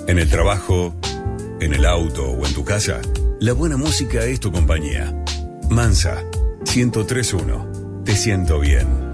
En el trabajo, en el auto o en tu casa, la buena música es tu compañía. Mansa, 103.1. Te siento bien.